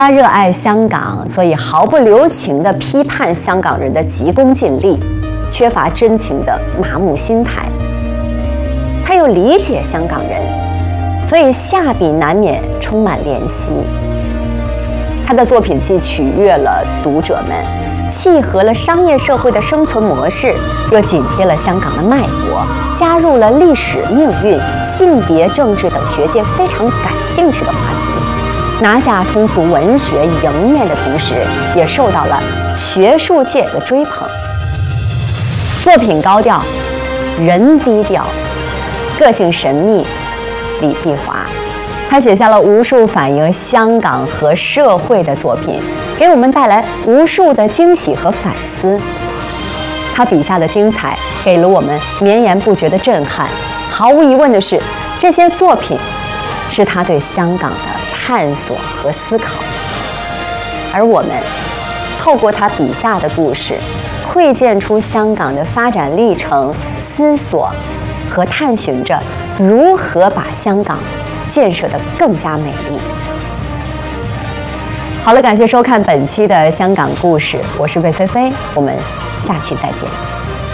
他热爱香港，所以毫不留情地批判香港人的急功近利、缺乏真情的麻木心态。他又理解香港人，所以下笔难免充满怜惜。他的作品既取悦了读者们，契合了商业社会的生存模式，又紧贴了香港的脉搏，加入了历史、命运、性别、政治等学界非常感兴趣的话题。拿下通俗文学迎面的同时，也受到了学术界的追捧。作品高调，人低调，个性神秘，李碧华，他写下了无数反映香港和社会的作品，给我们带来无数的惊喜和反思。他笔下的精彩给了我们绵延不绝的震撼。毫无疑问的是，这些作品是他对香港的探索和思考，而我们透过他笔下的故事，窥见出香港的发展历程，思索和探寻着如何把香港建设得更加美丽。好了，感谢收看本期的香港故事，我是魏菲菲，我们下期再见。